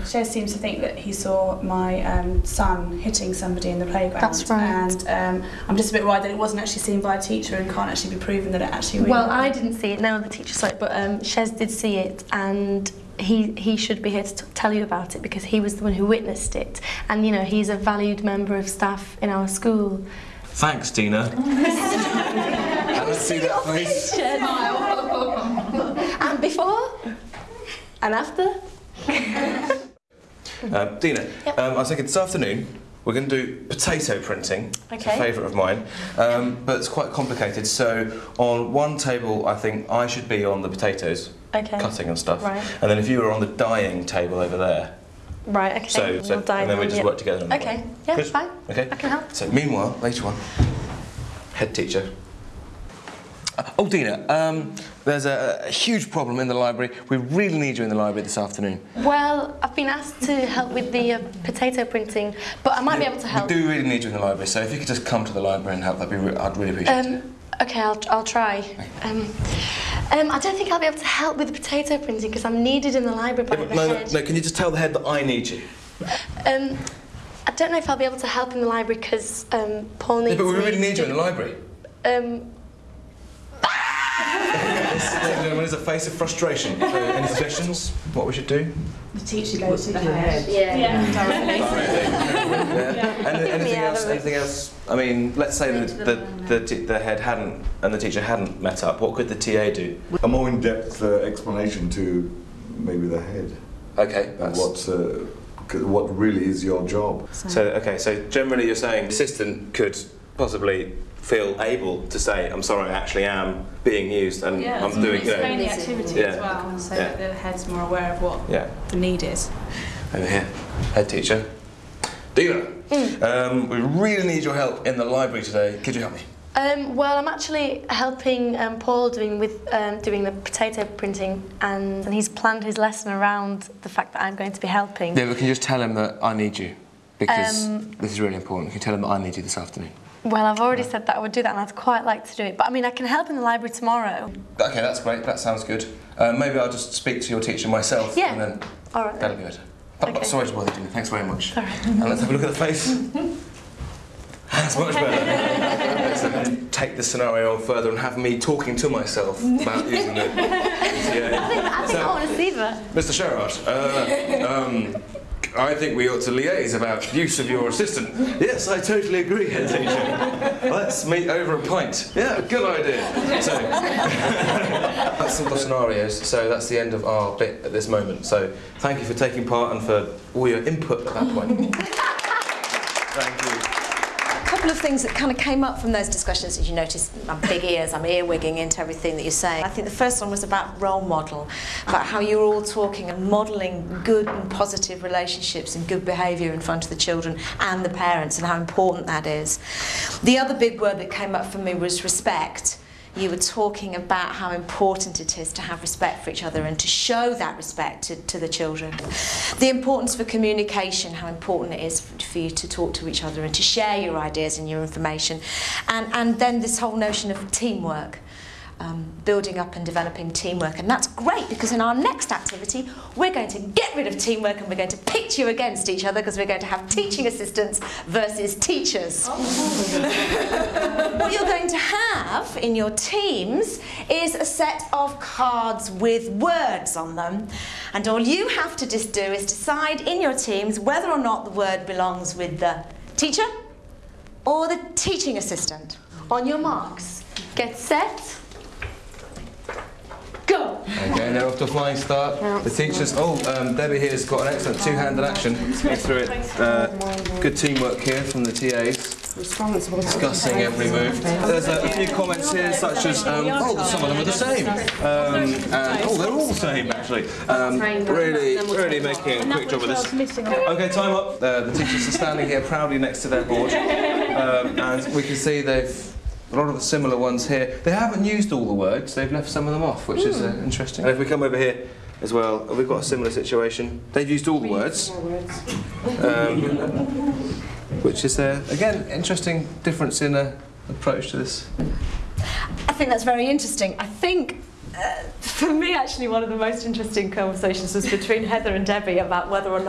Shez seems to think that he saw my son hitting somebody in the playground. That's right. And I'm just a bit worried that it wasn't actually seen by a teacher and can't actually be proven that it actually really Well, happened. I didn't see it, no other teacher saw it, but Shez did see it, and he should be here to tell you about it because he was the one who witnessed it. And, you know, he's a valued member of staff in our school. Thanks, Dina. Let's see that face. And before? And after? Dina, Yep. I was thinking this afternoon we're going to do potato printing. Okay. It's a favourite of mine, but it's quite complicated. So on one table, I think I should be on the potatoes, Okay. cutting and stuff. Right. And then if you were on the dyeing table over there, Right, okay. so We'll die and then we now, just yeah. work together on that Okay, one. yeah, Good? fine. Okay. I can help. So meanwhile, later on, head teacher. Oh, Dina, there's a huge problem in the library. We really need you in the library this afternoon. Well, I've been asked to help with the potato printing, but I might be able to help. We do really need you in the library, so if you could just come to the library and help, I'd really appreciate it. Okay, I'll try. I don't think I'll be able to help with the potato printing because I'm needed in the library by the head. No, can you just tell the head that I need you? I don't know if I'll be able to help in the library because Paul needs Yeah, but we me really need to- you in the library. There's a face of frustration. Any suggestions? What we should do? The teacher goes to the head. Yeah. Directly. Anything Yeah, else? Anything else? I mean, let's say that the head hadn't and the teacher hadn't met up. What could the TA do? A more in-depth explanation to maybe the head. Okay. And what really is your job. So generally you're saying the assistant could possibly feel able to say, I'm sorry, I actually am being used and I'm doing, explain the activity as well, so that the head's more aware of what the need is. Over here, head teacher. Dina, we really need your help in the library today. Could you help me? Well, I'm actually helping Paul doing the potato printing, and he's planned his lesson around the fact that I'm going to be helping. Yeah, but can you just tell him that I need you? Because this is really important. Can you tell him that I need you this afternoon? Well, I've already said that I would do that, and I'd quite like to do it. But I mean, I can help in the library tomorrow. Okay, that's great. That sounds good. Maybe I'll just speak to your teacher myself. Yeah. And then All right. that'll be better. But sorry to bother you, Dina. Thanks very much. All right. And let's have a look at the face. That's much better. Let's take the scenario further and have me talking to myself about using the I think I want to see that. Mr. Sherrod, I think we ought to liaise about use of your assistant. Yes, I totally agree, head teacher. Let's meet over a pint. Yeah, good idea. So, that's all the scenarios, so that's the end of our bit at this moment. So, thank you for taking part and for all your input at that point. Thank you. A couple of things that kind of came up from those discussions, as you notice, my big ears, I'm earwigging into everything that you're saying. I think the first one was about role model, about how you're all talking and modelling good and positive relationships and good behaviour in front of the children and the parents and how important that is. The other big word that came up for me was respect. You were talking about how important it is to have respect for each other and to show that respect to the children. The importance for communication, how important it is for you to talk to each other and to share your ideas and your information. And then this whole notion of teamwork. Building up and developing teamwork, and that's great because in our next activity we're going to get rid of teamwork and we're going to pitch you against each other because we're going to have teaching assistants versus teachers. What you're going to have in your teams is a set of cards with words on them, and all you have to just do is decide in your teams whether or not the word belongs with the teacher or the teaching assistant. On your marks, get set. Go! Okay, they're off to a flying start. The teachers, Debbie here's got an excellent two-handed action. Go through it. Good teamwork here from the TAs. Discussing every move. There's a few comments here such as, some of them are the same. And, they're all the same actually. Really making a quick job of this. Okay, time up. The teachers are standing here proudly next to their board. And we can see they've a lot of the similar ones here. They haven't used all the words, they've left some of them off, which is interesting. And if we come over here as well, we've got a similar situation. They've used all the words. Which is, again, interesting difference in approach to this. I think that's very interesting. I think, for me, actually, one of the most interesting conversations was between Heather and Debbie about whether or not